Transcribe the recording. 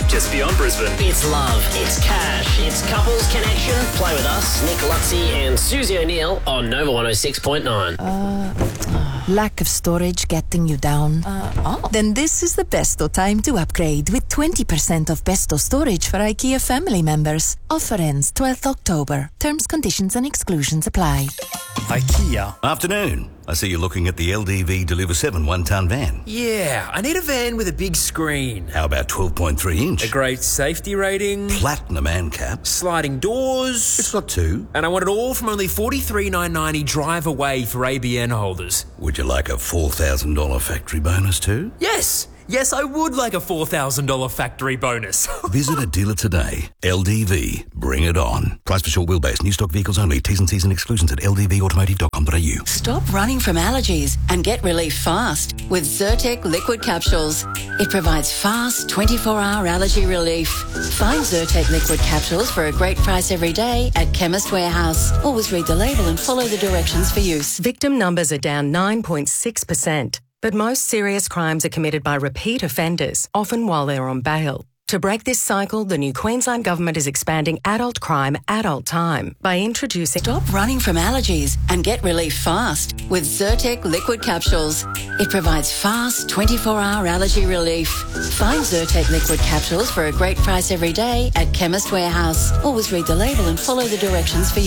just beyond Brisbane. It's love, it's cash, it's couples connection. Play with us, Nick Lutzi and Susie O'Neill on Nova 106.9. Lack of storage getting you down? Then this is the besto time to upgrade with 20% off besto storage for IKEA family members. Offer ends 12th October. Terms, conditions and exclusions apply. IKEA. Afternoon. I see you're looking at the LDV Deliver 7 one-ton van. Yeah, I need a van with a big screen. How about 12.3 inch? A great safety rating. Platinum ANCAP. Sliding doors. It's got two. And I want it all from only $43,990 drive away for ABN holders. Would you like a $4,000 factory bonus too? Yes! Yes, I would like a $4,000 factory bonus. Visit a dealer today. LDV. Bring it on. Price for short wheelbase. New stock vehicles only. T's and C's and exclusions at ldvautomotive.com.au. Stop running from allergies and get relief fast with Zyrtec liquid capsules. It provides fast 24-hour allergy relief. Find Zyrtec liquid capsules for a great price every day at Chemist Warehouse. Always read the label and follow the directions for use. Victim numbers are down 9.6%. But most serious crimes are committed by repeat offenders, often while they're on bail. To break this cycle, the new Queensland Government is expanding adult crime, adult time by introducing... Stop running from allergies and get relief fast with Zyrtec liquid capsules. It provides fast 24-hour allergy relief. Find Zyrtec liquid capsules for a great price every day at Chemist Warehouse. Always read the label and follow the directions for